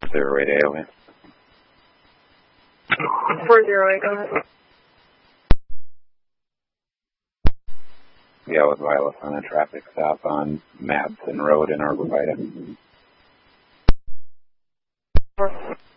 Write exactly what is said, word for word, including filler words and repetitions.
zero eight A O A. four zero eight, go ahead. Yeah, with Violet on a traffic stop on Madsen Road in Arbor Vitae.